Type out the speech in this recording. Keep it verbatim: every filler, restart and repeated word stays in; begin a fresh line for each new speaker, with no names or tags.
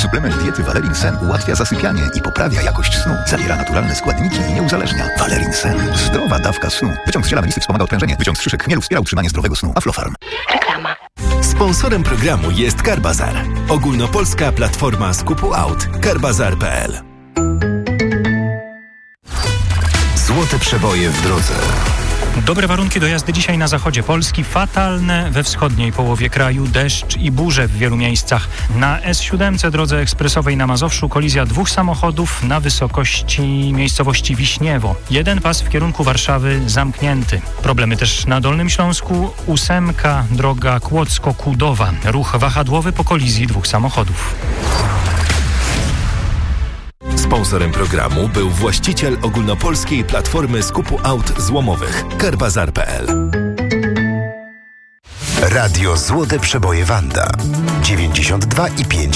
Suplement diety Valerin Sen ułatwia zasypianie i poprawia jakość snu. Zawiera naturalne składniki i nie uzależnia. Valerin Sen. Zdrowa dawka snu. Wyciąg z ziela melisy wspomaga odprężenie. Wyciąg z szyszek chmielu wspiera utrzymanie zdrowego snu. Aflofarm.
Reklama.
Sponsorem programu jest Carbazar. Ogólnopolska platforma skupu aut. carbazar kropka p l.
Złote przeboje w drodze.
Dobre warunki do jazdy dzisiaj na zachodzie Polski, fatalne we wschodniej połowie kraju, deszcz i burze w wielu miejscach. Na S siedem drodze ekspresowej na Mazowszu kolizja dwóch samochodów na wysokości miejscowości Wiśniewo. Jeden pas w kierunku Warszawy zamknięty. Problemy też na Dolnym Śląsku, ósemka, droga Kłodzko-Kudowa. Ruch wahadłowy po kolizji dwóch samochodów.
Sponsorem programu był właściciel ogólnopolskiej platformy skupu aut złomowych carbazar kropka p l.
Radio Złote Przeboje Wanda dziewięćdziesiąt dwa i pięć